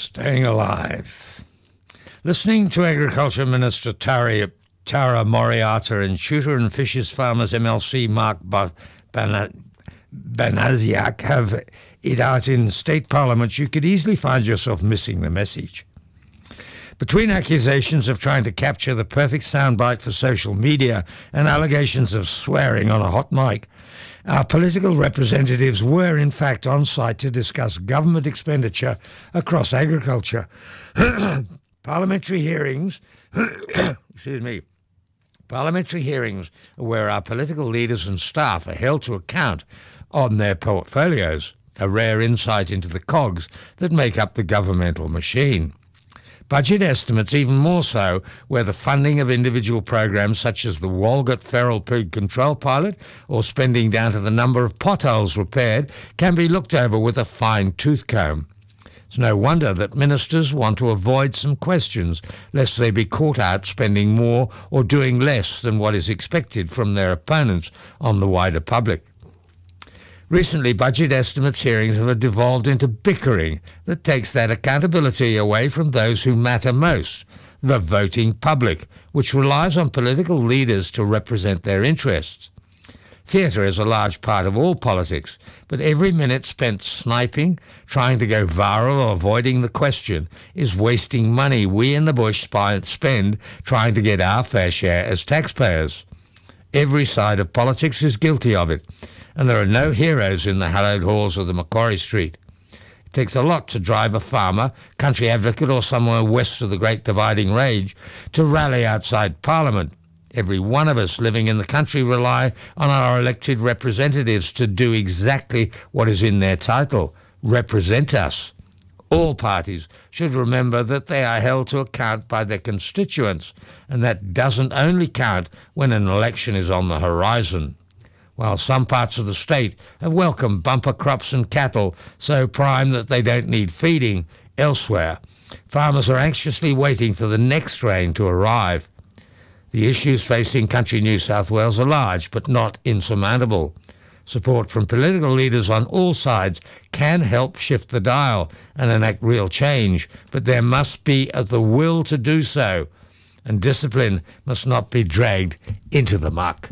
Staying alive. Listening to Agriculture Minister Tara Moriarty and Shooter and Fishes Farmers MLC Mark Banasiak have it out in state parliament, you could easily find yourself missing the message. Between accusations of trying to capture the perfect soundbite for social media and allegations of swearing on a hot mic, our political representatives were in fact on site to discuss government expenditure across agriculture. Parliamentary hearings, Parliamentary hearings are where our political leaders and staff are held to account on their portfolios, a rare insight into the cogs that make up the governmental machine. Budget estimates even more so, where the funding of individual programs such as the Walgett Feral Pig Control Pilot or spending down to the number of potholes repaired can be looked over with a fine tooth comb. It's no wonder that ministers want to avoid some questions, lest they be caught out spending more or doing less than what is expected from their opponents on the wider public. Recently, budget estimates hearings have devolved into bickering that takes that accountability away from those who matter most, the voting public, which relies on political leaders to represent their interests. Theatre is a large part of all politics, but every minute spent sniping, trying to go viral or avoiding the question is wasting money we in the bush spend trying to get our fair share as taxpayers. Every side of politics is guilty of it, and there are no heroes in the hallowed halls of the Macquarie Street. It takes a lot to drive a farmer, country advocate or somewhere west of the Great Dividing Range to rally outside Parliament. Every one of us living in the country rely on our elected representatives to do exactly what is in their title, represent us. All parties should remember that they are held to account by their constituents, and that doesn't only count when an election is on the horizon. While some parts of the state have welcomed bumper crops and cattle so prime that they don't need feeding, elsewhere, farmers are anxiously waiting for the next rain to arrive. The issues facing country New South Wales are large but not insurmountable. Support from political leaders on all sides can help shift the dial and enact real change, but there must be the will to do so, and discipline must not be dragged into the muck.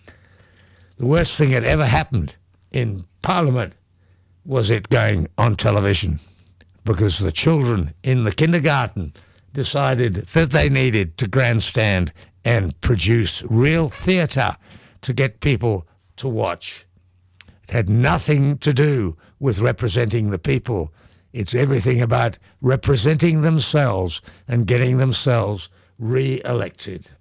The worst thing that ever happened in Parliament was it going on television, because the children in the kindergarten decided that they needed to grandstand and produce real theatre to get people to watch. It had nothing to do with representing the people. It's everything about representing themselves and getting themselves re-elected.